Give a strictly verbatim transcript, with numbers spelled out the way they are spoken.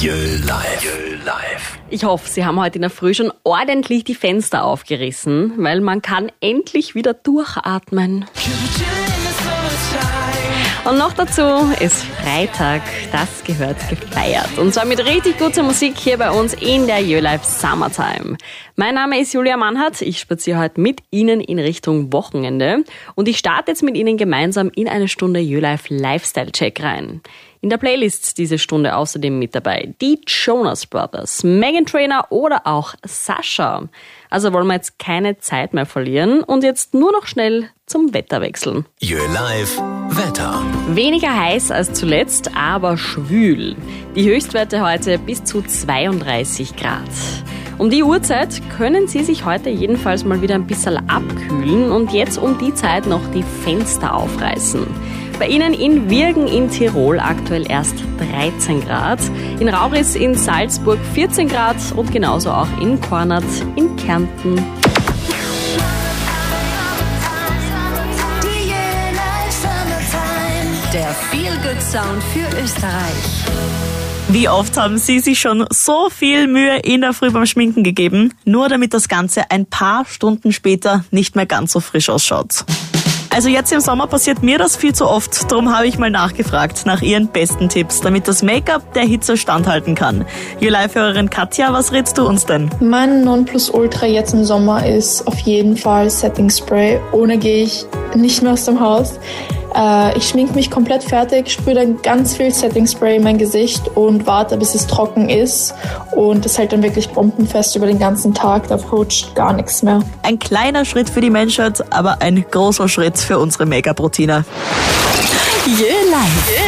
Jö Live. Jö Live. Ich hoffe, Sie haben heute in der Früh schon ordentlich die Fenster aufgerissen, weil man kann endlich wieder durchatmen. Und noch dazu ist Freitag, das gehört gefeiert. Und zwar mit richtig guter Musik hier bei uns in der Jö Live Summertime. Mein Name ist Julia Mannhardt, ich spaziere heute mit Ihnen in Richtung Wochenende. Und ich starte jetzt mit Ihnen gemeinsam in eine Stunde Jö Live Lifestyle Check rein. In der Playlist diese Stunde außerdem mit dabei die Jonas Brothers, Meghan Trainor oder auch Sascha. Also wollen wir jetzt keine Zeit mehr verlieren und jetzt nur noch schnell zum Wetter wechseln. Jö Live Wetter. Weniger heiß als zuletzt, aber schwül. Die Höchstwerte heute bis zu zweiunddreißig Grad. Um die Uhrzeit können Sie sich heute jedenfalls mal wieder ein bisschen abkühlen und jetzt um die Zeit noch die Fenster aufreißen. Bei Ihnen in Wirgen in Tirol aktuell erst dreizehn Grad, in Rauris in Salzburg vierzehn Grad und genauso auch in Kornat in Kärnten. Der Feel-Good-Sound für Österreich. Wie oft haben Sie sich schon so viel Mühe in der Früh beim Schminken gegeben, nur damit das Ganze ein paar Stunden später nicht mehr ganz so frisch ausschaut? Also jetzt im Sommer passiert mir das viel zu oft, darum habe ich mal nachgefragt nach Ihren besten Tipps, damit das Make-up der Hitze standhalten kann. Jö Live-Hörerin Katja, was rätst du uns denn? Mein Nonplusultra jetzt im Sommer ist auf jeden Fall Setting Spray. Ohne gehe ich nicht mehr aus dem Haus. Äh, ich schminke mich komplett fertig, sprühe dann ganz viel Setting Spray in mein Gesicht und warte, bis es trocken ist. Und es hält dann wirklich bombenfest über den ganzen Tag, da rutscht gar nichts mehr. Ein kleiner Schritt für die Menschheit, aber ein großer Schritt für unsere Make-up-Routine. Jö Live.